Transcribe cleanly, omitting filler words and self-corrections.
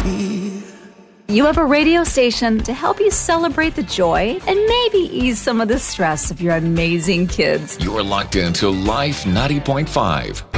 You have a radio station to help you celebrate the joy and maybe ease some of the stress of your amazing kids. You're locked into Life 90.5.